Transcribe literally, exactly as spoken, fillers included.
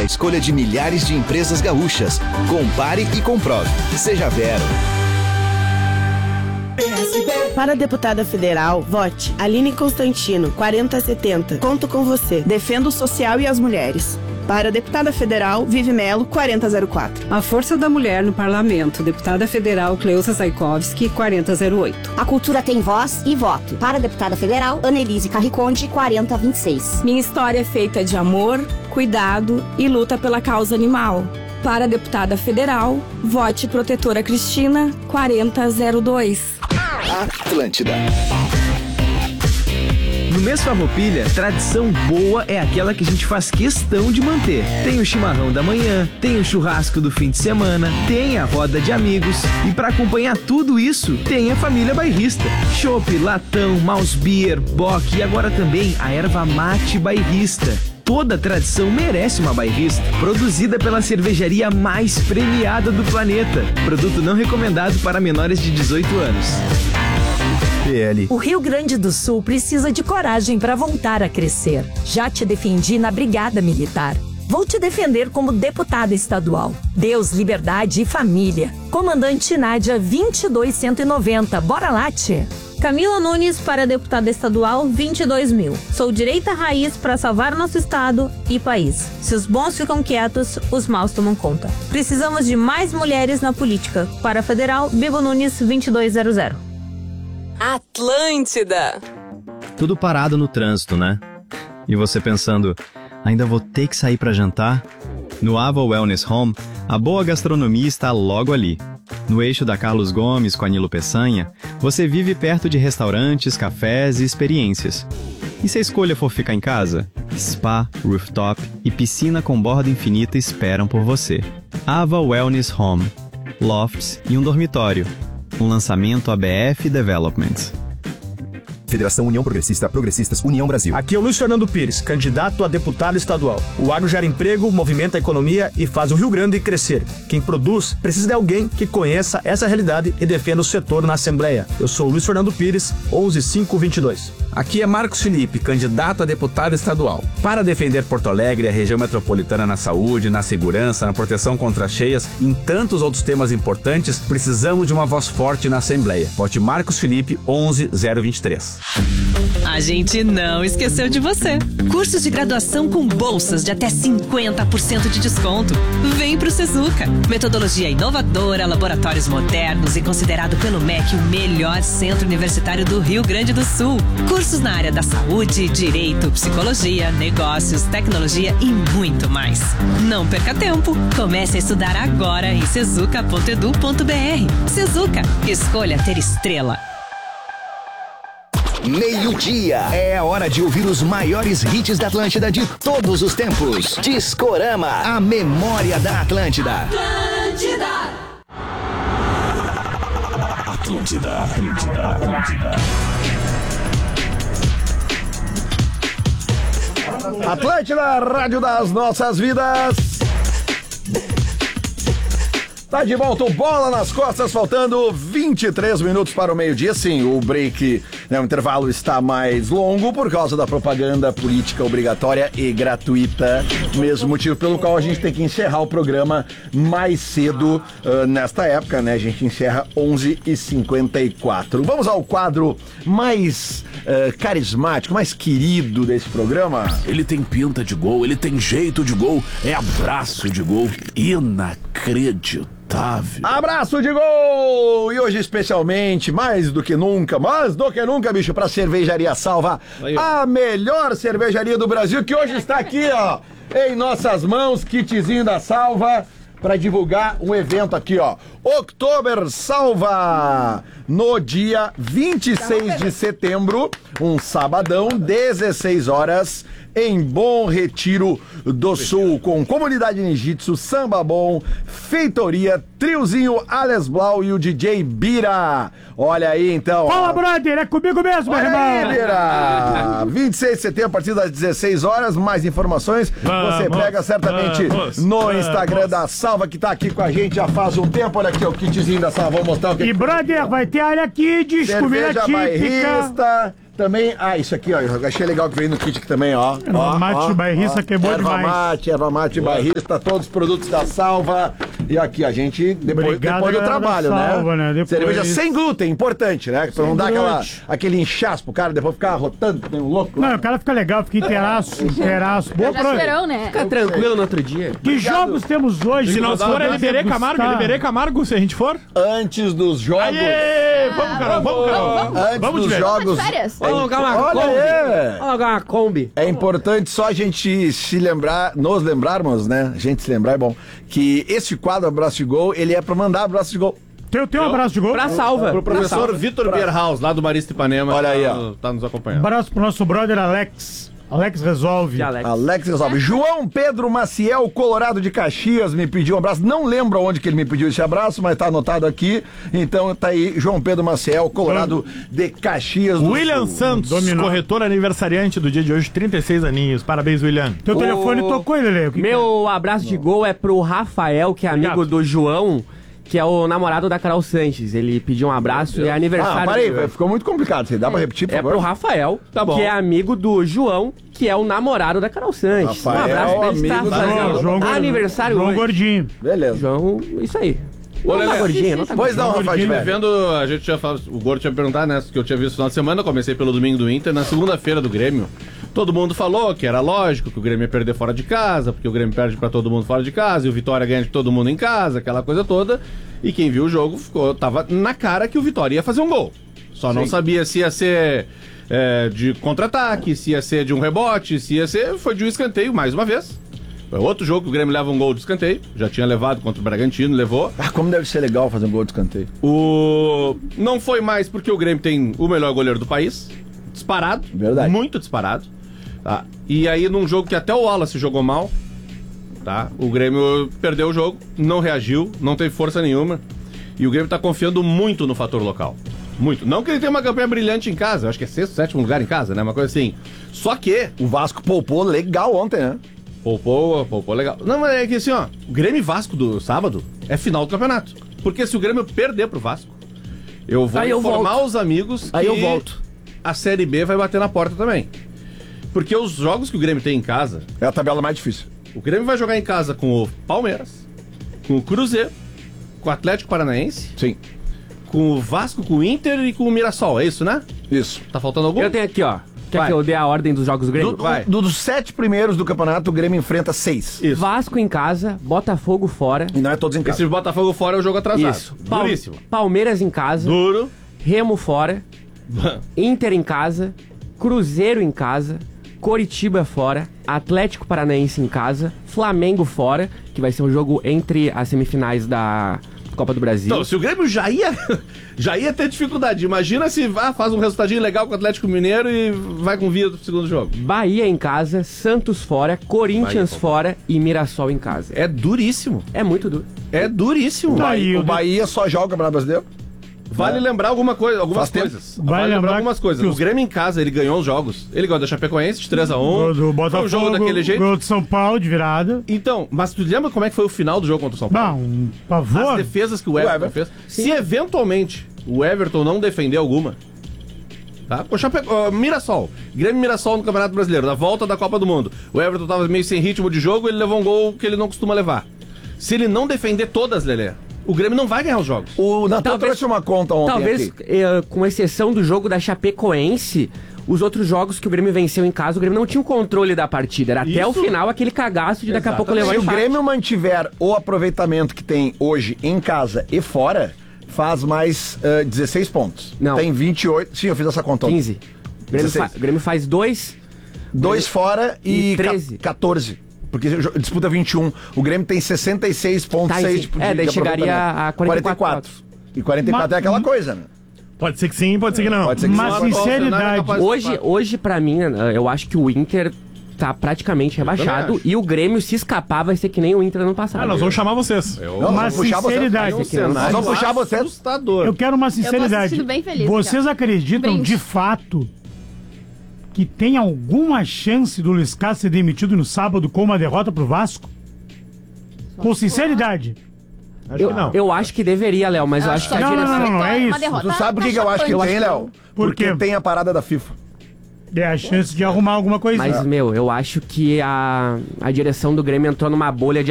A escolha de milhares de empresas gaúchas. Compare e comprove. Seja Vero. Para a deputada federal, vote Aline Constantino, quarenta setenta. Conto com você. Defendo o social e as mulheres. Para a deputada federal, Vivi Melo, quarenta zero quatro. A força da mulher no parlamento, deputada federal Cleusa Zaikovski, quarenta zero oito. A cultura tem voz e voto. Para a deputada federal, Annelise Carriconde, quarenta vinte e seis. Minha história é feita de amor, cuidado e luta pela causa animal. Para a deputada federal, vote Protetora Cristina, quarenta zero dois. Atlântida. No mês Farroupilha, tradição boa é aquela que a gente faz questão de manter. Tem o chimarrão da manhã, tem o churrasco do fim de semana, tem a roda de amigos e para acompanhar tudo isso, tem a família bairrista. Chopp, latão, mouse beer, bock e agora também a erva mate bairrista. Toda tradição merece uma bairrista, produzida pela cervejaria mais premiada do planeta. Produto não recomendado para menores de dezoito anos. P L. O Rio Grande do Sul precisa de coragem para voltar a crescer. Já te defendi na Brigada Militar. Vou te defender como deputada estadual. Deus, liberdade e família. Comandante Nádia vinte e dois cento e noventa. Bora lá, tchê. Camila Nunes para deputada estadual vinte e dois mil. Sou direita raiz para salvar nosso estado e país. Se os bons ficam quietos, os maus tomam conta. Precisamos de mais mulheres na política. Para a federal, Bibo Nunes vinte e dois zero zero. Atlântida. Tudo parado no trânsito, né? E você pensando, ainda vou ter que sair para jantar? No Ava Wellness Home, a boa gastronomia está logo ali. No eixo da Carlos Gomes com a Nilo Peçanha, você vive perto de restaurantes, cafés e experiências. E se a escolha for ficar em casa? Spa, rooftop e piscina com borda infinita esperam por você. Ava Wellness Home, lofts e um dormitório. Um lançamento A B F Developments. Federação União Progressista, Progressistas, União Brasil. Aqui é o Luiz Fernando Pires, candidato a deputado estadual. O agro gera emprego, movimenta a economia e faz o Rio Grande crescer. Quem produz precisa de alguém que conheça essa realidade e defenda o setor na Assembleia. Eu sou o Luiz Fernando Pires, onze cinco vinte e dois. Aqui é Marcos Felipe, candidato a deputado estadual. Para defender Porto Alegre e a região metropolitana na saúde, na segurança, na proteção contra cheias e em tantos outros temas importantes, precisamos de uma voz forte na Assembleia. Vote Marcos Felipe, onze zero vinte e três. A gente não esqueceu de você. Cursos de graduação com bolsas de até cinquenta por cento de desconto. Vem pro Sezuca. Metodologia inovadora, laboratórios modernos e considerado pelo M E C o melhor centro universitário do Rio Grande do Sul. Cursos na área da saúde, direito, psicologia, negócios, tecnologia e muito mais. Não perca tempo. Comece a estudar agora em sezuca ponto edu ponto br. Sezuca. Escolha ter estrela. Meio-dia. É a hora de ouvir os maiores hits da Atlântida de todos os tempos. Discorama, a memória da Atlântida. Atlântida. Atlântida, Atlântida, Atlântida. Atlântida, rádio das nossas vidas. Tá de volta o Bola nas Costas, faltando vinte e três minutos para o meio-dia. Sim, o break, né, o intervalo está mais longo por causa da propaganda política obrigatória e gratuita. Mesmo motivo pelo qual a gente tem que encerrar o programa mais cedo uh, nesta época, né? A gente encerra onze e cinquenta e quatro. Vamos ao quadro mais uh, carismático, mais querido desse programa. Ele tem pinta de gol, ele tem jeito de gol, é abraço de gol, inacreditável. Abraço de gol! E hoje especialmente, mais do que nunca, mais do que nunca, bicho, pra Cervejaria Salva, aí, a melhor cervejaria do Brasil, que hoje está aqui, ó, em nossas mãos, kitzinho da Salva, pra divulgar um evento aqui, ó, Oktober Salva, no dia vinte e seis de setembro, um sabadão, dezesseis horas, em Bom Retiro do Sul, com comunidade ninjitsu, samba bom, feitoria, triozinho Ales Blau e o D J Bira. Olha aí, então. Fala, brother, é comigo mesmo, Olha irmão. Aí, Bira. vinte e seis de setembro, a partir das dezesseis horas, mais informações vamos, você pega certamente vamos, no Instagram vamos. da Salva, que tá aqui com a gente já faz um tempo. Olha aqui o kitzinho da Salva, vou mostrar o que... E, brother, vai ter área kids, comida típica. Bairrista, Também, ah, isso aqui, ó, eu achei legal que veio no kit aqui também, ó. Erva mate bairrista, que é bom erva demais. Mate, erva mate bairrista, todos os produtos da Salva. E aqui, a gente, depois, Obrigado, depois do galera da trabalho, Salva, né? né? Depois- Cerveja sem glúten, importante, né? Pra Sem não dar aquela, glúten. aquele inchaço pro cara, depois ficar rotando, que nem um louco. Não, o cara fica legal, fica inteiraço, inteiraço. Boa pra verão, né? Fica tranquilo no outro dia. Que jogos temos hoje? Se nós for, é Liberê Camargo, é Liberê Camargo, se a gente for. Antes dos jogos. Aê! Vamos, Carol, vamos, Carol. Antes Vamos dos de jogos. Férias? É, Vamos alugar uma olha Kombi. aí. Vamos alugar uma Kombi. É importante só a gente se lembrar, nos lembrarmos, né? A gente se lembrar é bom, que esse quadro Abraço de Gol, ele é pra mandar abraço de gol. Tem, tem um abraço de gol? Pra Salva. Pro professor Vitor Bierhaus, lá do Marista Ipanema. Olha aí, tá, ó. tá nos Um acompanhando. abraço pro nosso brother Alex. Alex resolve. Alex. Alex resolve. João Pedro Maciel, Colorado de Caxias, me pediu um abraço. Não lembro onde que ele me pediu esse abraço, mas tá anotado aqui. Então tá aí, João Pedro Maciel, Colorado de Caxias do William Sul. Santos, Dominou. corretor aniversariante do dia de hoje, trinta e seis aninhos. Parabéns, William. Teu telefone tocou, Lelê? O que Meu abraço de gol é pro Rafael, que é amigo Obrigado. do João, que é o namorado da Carol Sanches. Ele pediu um abraço e é aniversário. Ah, parei, do... ficou muito complicado. Você dá pra repetir, por É favor? pro Rafael, Tá bom. que é amigo do João, que é o namorado da Carol Sanches. Rafael, um abraço pra ele que tá amigo do fazendo João, João Gordinho. aniversário João hoje. Gordinho. Beleza. João, isso aí. Ô, Não tá Lelê. gordinho, não tá Pois não, Rafael de Me Velho. vendo, a gente tinha falado, o Gordo tinha perguntado, né, que eu tinha visto no final de semana, eu comecei pelo domingo do Inter, na segunda-feira do Grêmio, todo mundo falou que era lógico que o Grêmio ia perder fora de casa, porque o Grêmio perde pra todo mundo fora de casa, e o Vitória ganha de todo mundo em casa, aquela coisa toda, e quem viu o jogo ficou, tava na cara que o Vitória ia fazer um gol. Só não Sim. sabia se ia ser é, de contra-ataque, se ia ser de um rebote, se ia ser, foi de um escanteio mais uma vez. Foi outro jogo que o Grêmio leva um gol de escanteio, já tinha levado contra o Bragantino, levou. Ah, como deve ser legal fazer um gol de escanteio. O... Não foi mais porque o Grêmio tem o melhor goleiro do país. Disparado. Verdade. Muito disparado. Tá? E aí, num jogo que até o Wallace jogou mal, tá? O Grêmio perdeu o jogo, não reagiu, não teve força nenhuma. E o Grêmio tá confiando muito no fator local. Muito. Não que ele tenha uma campanha brilhante em casa, eu acho que é sexto, sétimo lugar em casa, né? Uma coisa assim. Só que... O Vasco poupou legal ontem, né? Poupou, poupou legal. Não, mas é que assim, ó, o Grêmio e Vasco do sábado é final do campeonato. Porque se o Grêmio perder pro Vasco, eu vou Aí eu informar volto. os amigos Aí que eu volto. a Série B vai bater na porta também. Porque os jogos que o Grêmio tem em casa... É a tabela mais difícil. O Grêmio vai jogar em casa com o Palmeiras, com o Cruzeiro, com o Atlético Paranaense, Sim. com o Vasco, com o Inter e com o Mirassol, é isso, né? Isso. Tá faltando algum? Eu tenho aqui, ó. Quer Vai. que eu dê a ordem dos jogos do Grêmio? Do, Vai. do- dos sete primeiros do campeonato, o Grêmio enfrenta seis. Isso. Vasco em casa, Botafogo fora. E não é todos em casa. Esse Botafogo fora é o jogo atrasado. Isso. Pal- Duríssimo. Palmeiras em casa. Duro. Remo fora. Inter em casa. Cruzeiro em casa. Coritiba fora. Atlético Paranaense em casa. Flamengo fora, que vai ser um jogo entre as semifinais da Copa do Brasil. Então, se o Grêmio já ia, já ia ter dificuldade, imagina se ah, faz um resultadinho legal com o Atlético Mineiro e vai com vida pro segundo jogo. Bahia em casa, Santos fora, Corinthians Bahia, fora e Mirassol em casa. É duríssimo. É muito duro. É duríssimo. Tá aí, O o Bahia só joga o Campeonato Brasileiro. Vale lembrar alguma coisa, algumas Faz tempo. coisas. Vale Vale, lembrar, lembrar algumas coisas. que O os- Grêmio em casa, ele ganhou os jogos. Ele ganhou da Chapecoense de três a um. Gol do Foi um Botafogo, jogo daquele jeito. gol do São Paulo de virada. Então, mas tu lembra como é que foi o final do jogo contra o São Paulo? Bom, um pavor. As defesas que o Everton, Everton. fez. Se eventualmente o Everton não defender alguma, tá? O Chape... uh, Mirassol, Grêmio e Mirassol no Campeonato Brasileiro, na volta da Copa do Mundo. O Everton tava meio sem ritmo de jogo, ele levou um gol que ele não costuma levar. Se ele não defender todas, Lelê, o Grêmio não vai ganhar os jogos. O Natan Talvez- trouxe uma conta ontem Talvez, aqui. eh, com exceção do jogo da Chapecoense, os outros jogos que o Grêmio venceu em casa, o Grêmio não tinha o controle da partida. Era até o Isso. final aquele cagaço de daqui a pouco levar Se o empate. Grêmio mantiver o aproveitamento que tem hoje em casa e fora, faz mais eh, dezesseis pontos. Não. Tem vinte e oito. Sim, eu fiz essa conta ontem. quinze. O Grêmio, dezesseis. fa- o Grêmio faz dois. Dois fora e, E treze. ca- quatorze. Porque jo- disputa vinte e um. O Grêmio tem sessenta e seis vírgula Tá, seis enfim. É, daí chegaria a quarenta e quatro. E quarenta e quatro é aquela coisa, né? Pode ser que sim, pode ser que não. Pode ser que Mas sim. sinceridade, Hoje, hoje para mim, eh, eu acho que o Inter tá praticamente rebaixado acho. e o Grêmio, se escapar, vai ser que nem o Inter ano passado. Ah, nós vamos chamar vocês. Eu, Não, mas vamos puxar você. sinceridade. um cenário Nós vamos puxar você. assustador. Eu quero uma sinceridade. assistindo bem feliz, Vocês cara. acreditam Brinde. de fato que tem alguma chance do Luiz Castro ser demitido no sábado com uma derrota pro Vasco? Com sinceridade. Acho Eu, que não. eu acho que deveria, Léo, mas eu acho que a Não, não, direção... não, não, é Uma isso. derrota. Tu sabe por que, que eu acho que Eu tem, acho que- Léo? Por Porque quê? tem a parada da FIFA. É a chance de arrumar alguma coisa. Mas, meu, eu acho que a, a direção do Grêmio entrou numa bolha de